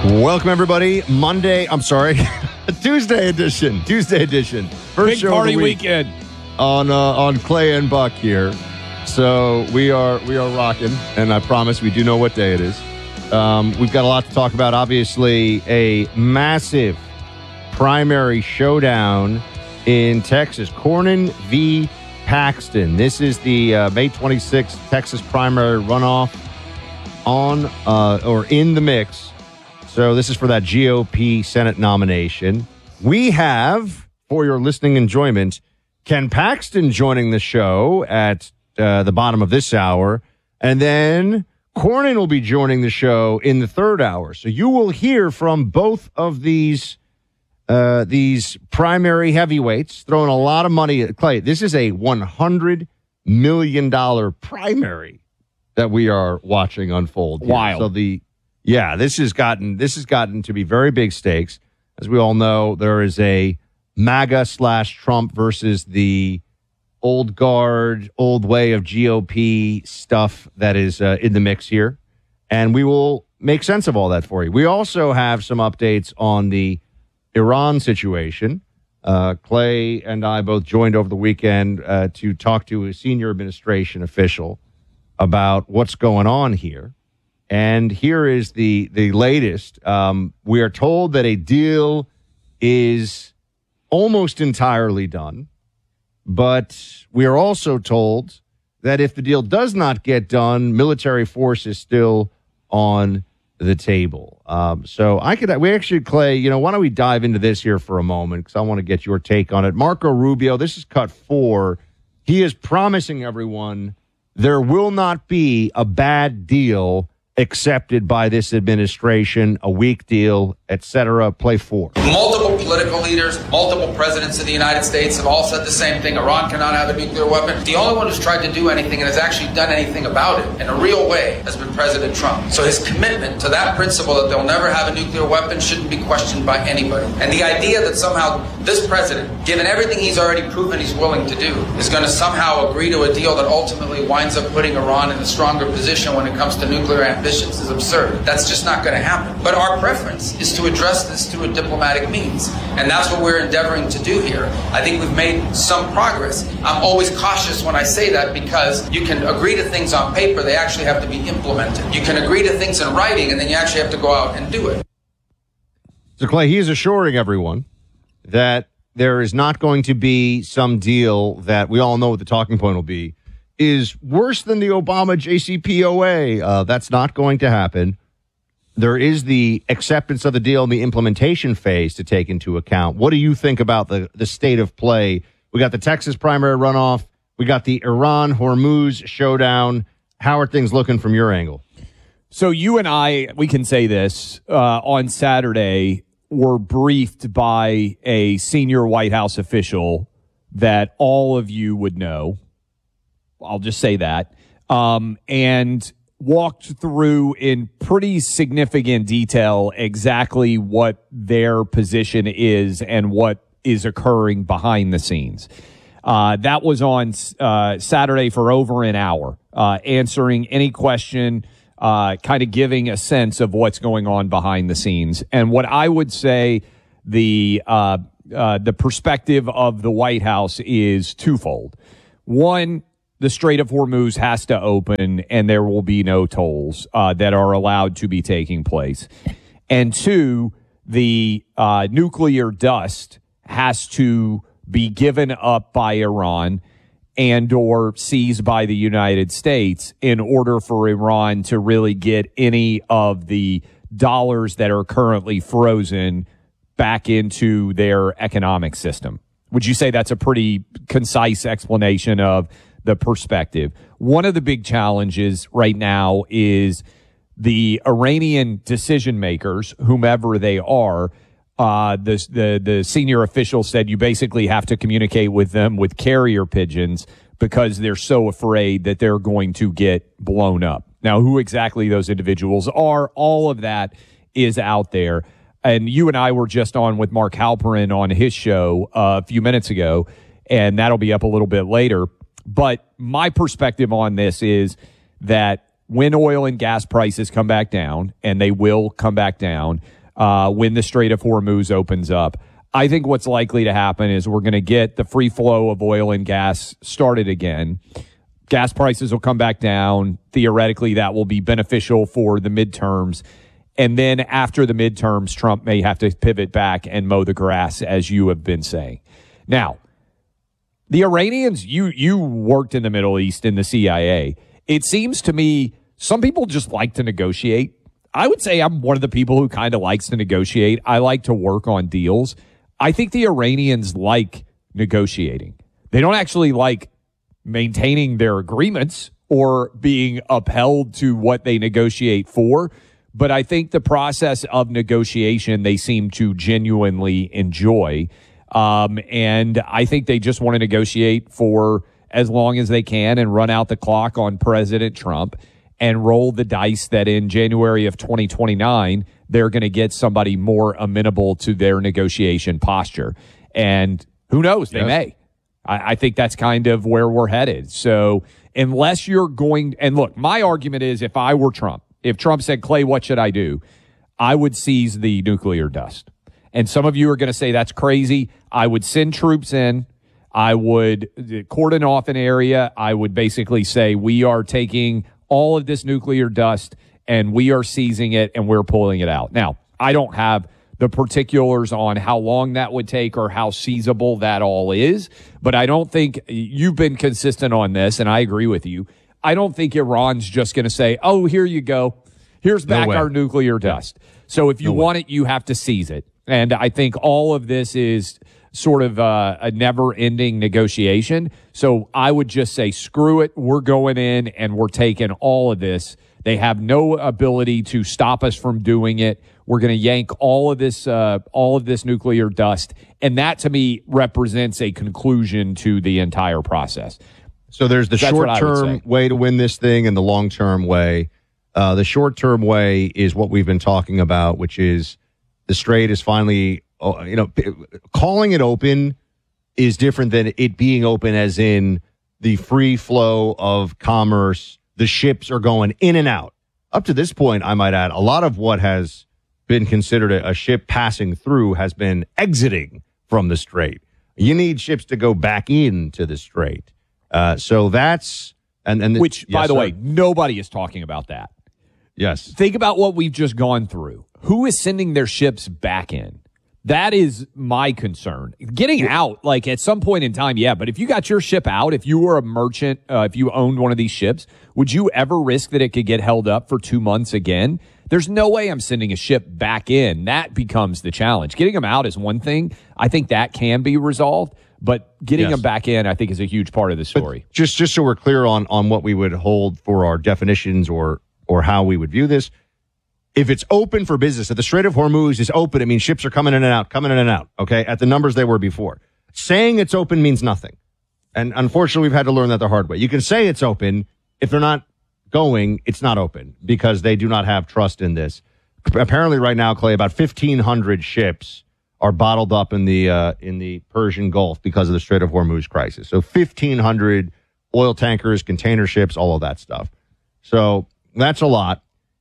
Welcome, everybody. Tuesday edition. First Big show party of the week weekend. on Clay and Buck here. So we are rocking, and I promise we do know what day it is. We've got a lot to talk about. Obviously, a massive primary showdown in Texas. Cornyn v. Paxton. This is the May 26th Texas primary runoff in the mix. So this is for that GOP Senate nomination. We have, for your listening enjoyment, Ken Paxton joining the show at the bottom of this hour. And then Cornyn will be joining the show in the third hour. So you will hear from both of these primary heavyweights throwing a lot of money at Clay. This is a $100 million primary that we are watching unfold here. Wild. So this has gotten to be very big stakes. As we all know, there is a MAGA/Trump versus the old guard, old way of GOP stuff that is in the mix here. And we will make sense of all that for you. We also have some updates on the Iran situation. Clay and I both joined over the weekend to talk to a senior administration official about what's going on here. And here is the latest. We are told that a deal is almost entirely done, but we are also told that if the deal does not get done, military force is still on the table. Clay, why don't we dive into this here for a moment, because I want to get your take on it. Marco Rubio, this is cut 4. He is promising everyone there will not be a bad deal accepted by this administration, a weak deal, etc. Play 4. Multiple political leaders, multiple presidents of the United States have all said the same thing. Iran cannot have a nuclear weapon. The only one who's tried to do anything and has actually done anything about it in a real way has been President Trump. So his commitment to that principle that they'll never have a nuclear weapon shouldn't be questioned by anybody. And the idea that somehow this president, given everything he's already proven he's willing to do, is going to somehow agree to a deal that ultimately winds up putting Iran in a stronger position when it comes to nuclear ambitions is absurd. That's just not going to happen. But our preference is to address this through a diplomatic means. And that's what we're endeavoring to do here. I think we've made some progress. I'm always cautious when I say that, because you can agree to things on paper, they actually have to be implemented. You can agree to things in writing, and then you actually have to go out and do it. So, Clay, he is assuring everyone that there is not going to be some deal that we all know what the talking point will be, is worse than the Obama JCPOA. That's not going to happen. There is the acceptance of the deal and the implementation phase to take into account. What do you think about the state of play? We got the Texas primary runoff. We got the Iran-Hormuz showdown. How are things looking from your angle? So you and I, we can say this, on Saturday, were briefed by a senior White House official that all of you would know. I'll just say that. And walked through in pretty significant detail exactly what their position is and what is occurring behind the scenes. That was on Saturday for over an hour, answering any question, kind of giving a sense of what's going on behind the scenes. And what I would say the perspective of the White House is twofold. One, the Strait of Hormuz has to open, and there will be no tolls that are allowed to be taking place. And two, the nuclear dust has to be given up by Iran and or seized by the United States in order for Iran to really get any of the dollars that are currently frozen back into their economic system. Would you say that's a pretty concise explanation of the perspective? One of the big challenges right now is the Iranian decision makers, whomever they are. The senior official said you basically have to communicate with them with carrier pigeons because they're so afraid that they're going to get blown up. Now, who exactly those individuals are, all of that is out there. And you and I were just on with Mark Halperin on his show a few minutes ago, and that'll be up a little bit later. But my perspective on this is that when oil and gas prices come back down, and they will come back down when the Strait of Hormuz opens up, I think what's likely to happen is we're going to get the free flow of oil and gas started again. Gas prices will come back down. Theoretically, that will be beneficial for the midterms. And then after the midterms, Trump may have to pivot back and mow the grass, as you have been saying. Now, the Iranians, you worked in the Middle East in the CIA. It seems to me some people just like to negotiate. I would say I'm one of the people who kind of likes to negotiate. I like to work on deals. I think the Iranians like negotiating. They don't actually like maintaining their agreements or being upheld to what they negotiate for. But I think the process of negotiation, they seem to genuinely enjoy. And I think they just want to negotiate for as long as they can and run out the clock on President Trump and roll the dice that in January of 2029, they're going to get somebody more amenable to their negotiation posture. And who knows? They may. I think that's kind of where we're headed. So unless you're going, and look, my argument is if I were Trump, if Trump said, Clay, what should I do? I would seize the nuclear dust. And some of you are going to say that's crazy. I would send troops in. I would cordon off an area. I would basically say we are taking all of this nuclear dust and we are seizing it and we're pulling it out. Now, I don't have the particulars on how long that would take or how seizable that all is, but I don't think you've been consistent on this, and I agree with you. I don't think Iran's just going to say, oh, here you go. Here's back our nuclear dust. So if you want it, you have to seize it. And I think all of this is sort of a never-ending negotiation. So I would just say, screw it. We're going in and we're taking all of this. They have no ability to stop us from doing it. We're going to yank all of this nuclear dust. And that, to me, represents a conclusion to the entire process. So there's the short-term way to win this thing and the long-term way. The short-term way is what we've been talking about, which is the Strait is finally, calling it open is different than it being open as in the free flow of commerce. The ships are going in and out. Up to this point, I might add, a lot of what has been considered a ship passing through has been exiting from the Strait. You need ships to go back into the Strait. So that's... Which, by the way, nobody is talking about that. Yes. Think about what we've just gone through. Who is sending their ships back in? That is my concern. Getting out, like at some point in time, yeah, but if you got your ship out, if you were a merchant, if you owned one of these ships, would you ever risk that it could get held up for 2 months again? There's no way I'm sending a ship back in. That becomes the challenge. Getting them out is one thing. I think that can be resolved, but getting them back in, I think, is a huge part of the story. But just so we're clear on what we would hold for our definitions or how we would view this, if it's open for business, if the Strait of Hormuz is open, it means ships are coming in and out, okay, at the numbers they were before. Saying it's open means nothing. And unfortunately, we've had to learn that the hard way. You can say it's open. If they're not going, it's not open because they do not have trust in this. Apparently right now, Clay, about 1,500 ships are bottled up in the Persian Gulf because of the Strait of Hormuz crisis. So 1,500 oil tankers, container ships, all of that stuff. So that's a lot.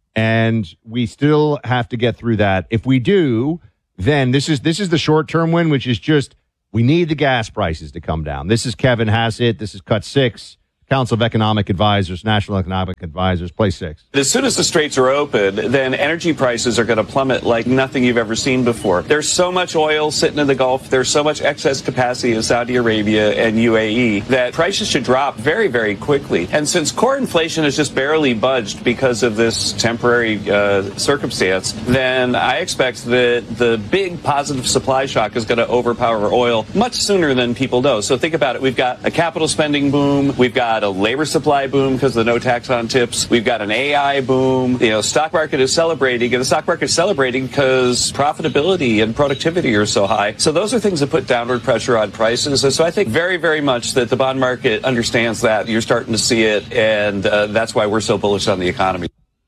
And we still have to get through that. If we do, then this is the short-term win, which is just we need the gas prices to come down. This is Kevin Hassett. This is Cut 6. Council of Economic Advisors, National Economic Advisors, play 6. As soon as the straits are open, then energy prices are going to plummet like nothing you've ever seen before. There's so much oil sitting in the Gulf. There's so much excess capacity in Saudi Arabia and UAE that prices should drop very, very quickly. And since core inflation has just barely budged because of this temporary circumstance, then I expect that the big positive supply shock is going to overpower oil much sooner than people know. So think about it. We've got a capital spending boom. We've got a labor supply boom because of the no tax on tips. We've got an AI boom. Stock market is celebrating, and the stock market is celebrating because profitability and productivity are so high. So those are things that put downward pressure on prices. And so I think very, very much that the bond market understands that. You're starting to see it, and that's why we're so bullish on the economy.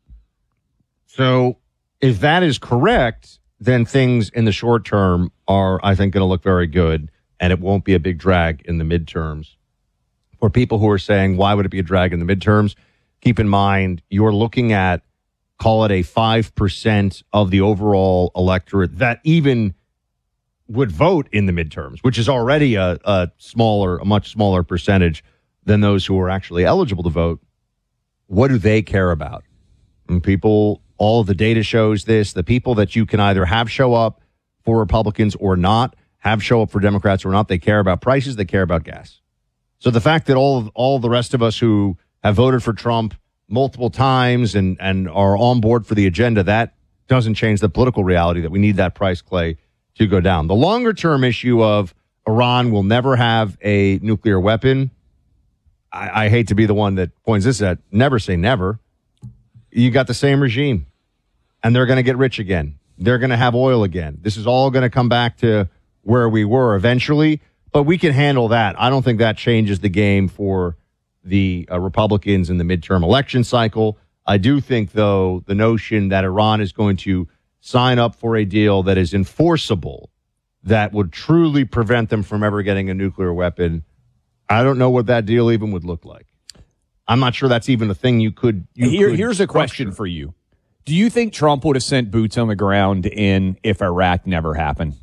So if that is correct, then things in the short term are, I think, going to look very good, and it won't be a big drag in the midterms. For people who are saying, why would it be a drag in the midterms? keep in mind you're looking at, call it a 5% of the overall electorate that even would vote in the midterms, which is already a much smaller percentage than those who are actually eligible to vote. What do they care about? And people, all of the data shows this, the people that you can either have show up for Republicans or not, have show up for Democrats or not, they care about prices, they care about gas. So the fact that all the rest of us who have voted for Trump multiple times and are on board for the agenda, that doesn't change the political reality that we need that price, Clay, to go down. The longer term issue of Iran will never have a nuclear weapon. I hate to be the one that points this at. Never say never. You got the same regime, and they're going to get rich again. They're going to have oil again. This is all going to come back to where we were eventually, but we can handle that. I don't think that changes the game for the Republicans in the midterm election cycle. I do think, though, the notion that Iran is going to sign up for a deal that is enforceable, that would truly prevent them from ever getting a nuclear weapon, I don't know what that deal even would look like. I'm not sure that's even a thing you could. Here's a question for you. Do you think Trump would have sent boots on the ground if Iraq never happened?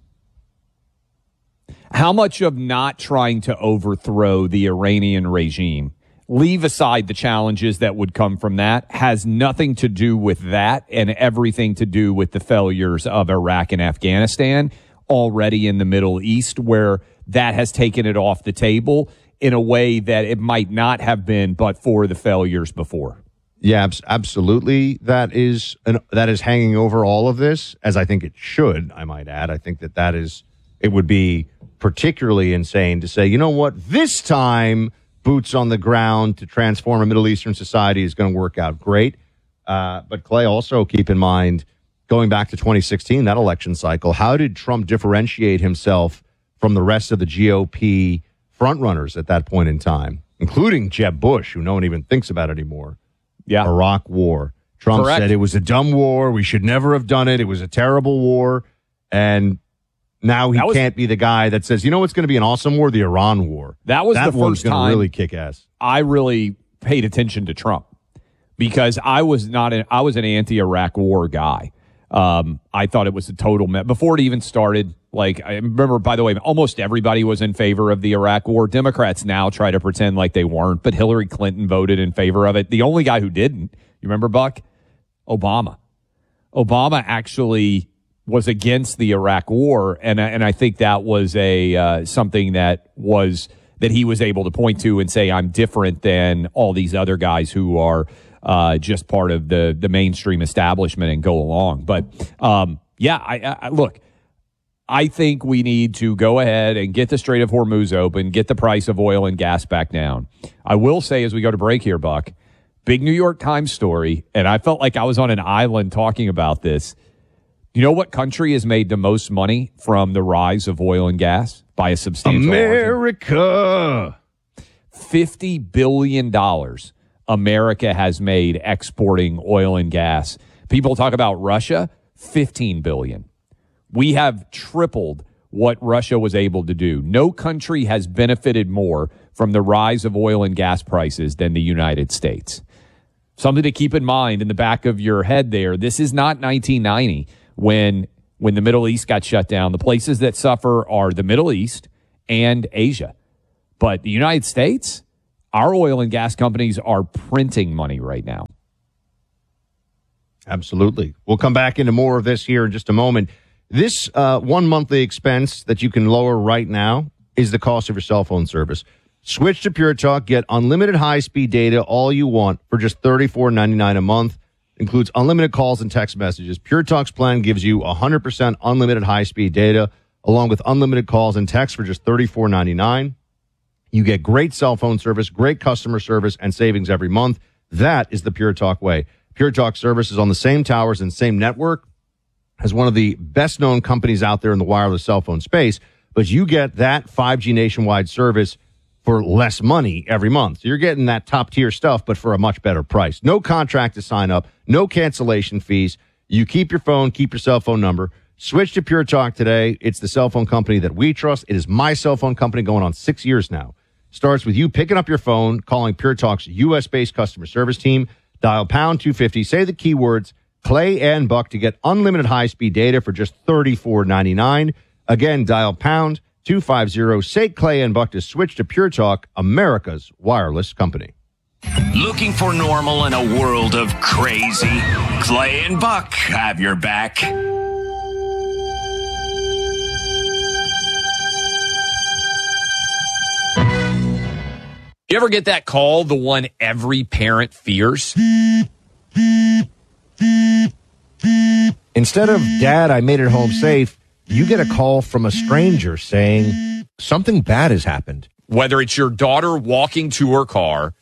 How much of not trying to overthrow the Iranian regime, leave aside the challenges that would come from that, has nothing to do with that and everything to do with the failures of Iraq and Afghanistan already in the Middle East, where that has taken it off the table in a way that it might not have been but for the failures before? Yeah, absolutely. That is hanging over all of this, as I think it should, I might add. I think it would be particularly insane to say, you know what, this time boots on the ground to transform a Middle Eastern society is going to work out great. But Clay, also keep in mind, going back to 2016, that election cycle, how did Trump differentiate himself from the rest of the GOP frontrunners at that point in time, including Jeb Bush, who no one even thinks about anymore? Yeah. Iraq war. Trump said it was a dumb war. We should never have done it. It was a terrible war. And now he can't be the guy that says, you know what's going to be an awesome war? The Iran war. That was the first time really kick ass. I really paid attention to Trump, because I was an anti-Iraq war guy. I thought it was a total mess. Before it even started, I remember, by the way, almost everybody was in favor of the Iraq war. Democrats now try to pretend like they weren't, but Hillary Clinton voted in favor of it. The only guy who didn't, you remember, Buck? Obama. Obama actually was against the Iraq war, and I think that was something that he was able to point to and say, I'm different than all these other guys who are just part of the mainstream establishment and go along. But look, I think we need to go ahead and get the Strait of Hormuz open, get the price of oil and gas back down. I will say, as we go to break here, Buck, big New York Times story, and I felt like I was on an island talking about this. You know what country has made the most money from the rise of oil and gas by a substantial America. $50 billion America has made exporting oil and gas. People talk about Russia, $15 billion. We have tripled what Russia was able to do. No country has benefited more from the rise of oil and gas prices than the United States. Something to keep in mind in the back of your head there. This is not 1990 when the Middle East got shut down. The places that suffer are the Middle East and Asia. But the United States, our oil and gas companies are printing money right now. Absolutely. We'll come back into more of this here in just a moment. This one monthly expense that you can lower right now is the cost of your cell phone service. Switch to Pure Talk. Get unlimited high-speed data, all you want, for just $34.99 a month. Includes unlimited calls and text messages. Pure Talk's plan gives you 100% unlimited high-speed data, along with unlimited calls and texts for just $34.99. You get great cell phone service, great customer service, and savings every month. That is the Pure Talk way. Pure Talk service is on the same towers and same network as one of the best-known companies out there in the wireless cell phone space, but you get that 5G nationwide service for less money every month. So you're getting that top-tier stuff, but for a much better price. No contract to sign up, no cancellation fees. You keep your phone, keep your cell phone number. Switch to Pure Talk today. It's the cell phone company that we trust. It is my cell phone company going on 6 years now. starts with you picking up your phone, calling Pure Talk's U.S.-based customer service team. Dial pound 250, say the keywords Clay and Buck to get unlimited high-speed data for just $34.99. Again, dial pound 250, say Clay and Buck to switch to Pure Talk, America's wireless company. Looking for normal in a world of crazy? Clay and Buck have your back. You ever get that call, the one every parent fears? Instead of, Dad, I made it home safe, you get a call from a stranger saying, something bad has happened. Whether it's your daughter walking to her car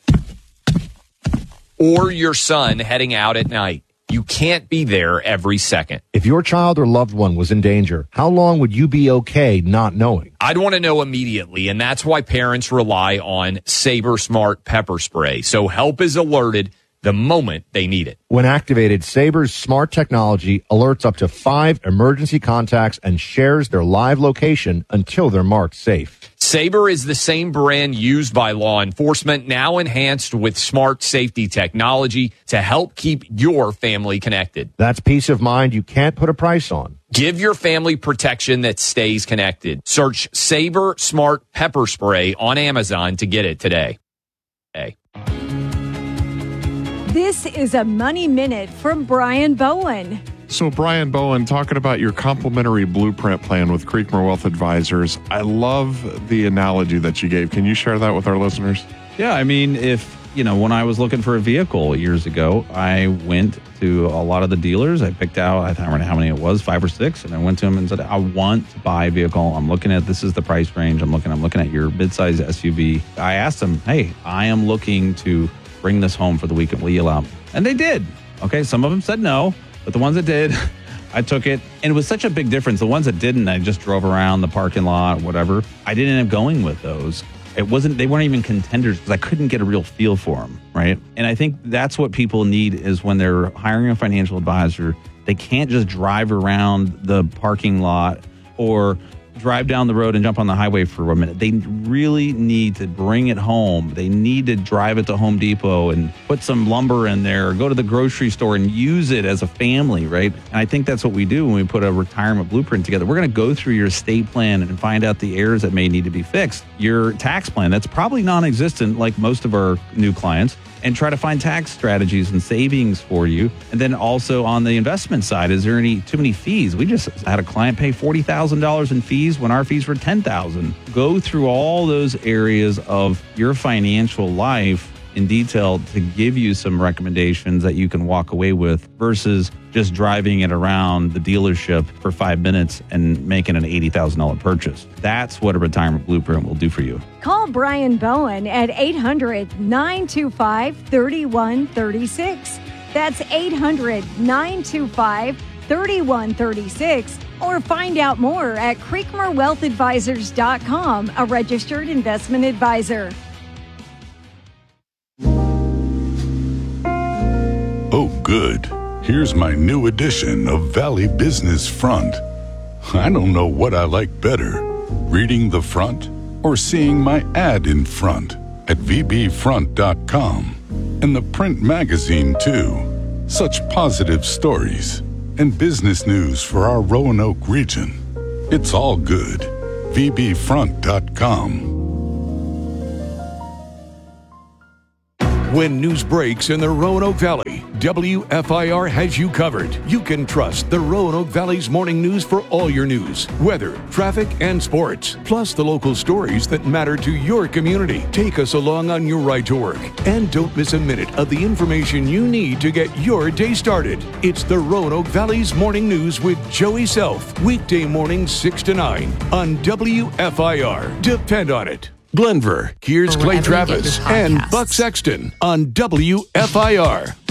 or your son heading out at night, you can't be there every second. If your child or loved one was in danger, how long would you be okay not knowing? I'd want to know immediately, and that's why parents rely on Sabre Smart Pepper Spray, so help is alerted the moment they need it. When activated, Sabre's smart technology alerts up to 5 emergency contacts and shares their live location until they're marked safe. Sabre is the same brand used by law enforcement, now enhanced with smart safety technology to help keep your family connected. That's peace of mind you can't put a price on. Give your family protection that stays connected. Search Sabre Smart Pepper Spray on Amazon to get it today. Hey. This is a Money Minute from Brian Bowen. So, Brian Bowen, talking about your complimentary blueprint plan with Creekmore Wealth Advisors. I love the analogy that you gave. Can you share that with our listeners? Yeah, I mean, when I was looking for a vehicle years ago, I went to a lot of the dealers. I picked out, I don't remember how many it was, 5 or 6, and I went to them and said, I want to buy a vehicle. I'm looking at, this is the price range. I'm looking at your midsize SUV. I asked them, hey, I am looking to bring this home for the weekend. Will you allow me? And they did. Okay, some of them said no, but the ones that did, I took it. And it was such a big difference. The ones that didn't, I just drove around the parking lot, whatever. I didn't end up going with those. They weren't even contenders because I couldn't get a real feel for them, right? And I think that's what people need is when they're hiring a financial advisor, they can't just drive around the parking lot or drive down the road and jump on the highway for a minute. They really need to bring it home. They need to drive it to Home Depot and put some lumber in there, or go to the grocery store and use it as a family, right? And I think that's what we do when we put a retirement blueprint together. We're going to go through your estate plan and find out the errors that may need to be fixed. Your tax plan, that's probably non-existent like most of our new clients, and try to find tax strategies and savings for you. And then also on the investment side, is there too many fees? We just had a client pay $40,000 in fees when our fees were $10,000. Go through all those areas of your financial life in detail to give you some recommendations that you can walk away with versus just driving it around the dealership for 5 minutes and making an $80,000 purchase. That's what a retirement blueprint will do for you. Call Brian Bowen at 800-925-3136. That's 800-925-3136. Or find out more at CreekmoreWealthAdvisors.com, a registered investment advisor. Oh, good. Here's my new edition of Valley Business Front. I don't know what I like better, reading the front or seeing my ad in front at vbfront.com. And the print magazine, too. Such positive stories and business news for our Roanoke region. It's all good. vbfront.com. When news breaks in the Roanoke Valley, WFIR has you covered. You can trust the Roanoke Valley's morning news for all your news, weather, traffic, and sports, plus the local stories that matter to your community. Take us along on your ride to work, and don't miss a minute of the information you need to get your day started. It's the Roanoke Valley's morning news with Joey Self, weekday mornings 6 to 9 on WFIR. Depend on it. Glenver, here's Clay Travis and Buck Sexton on WFIR.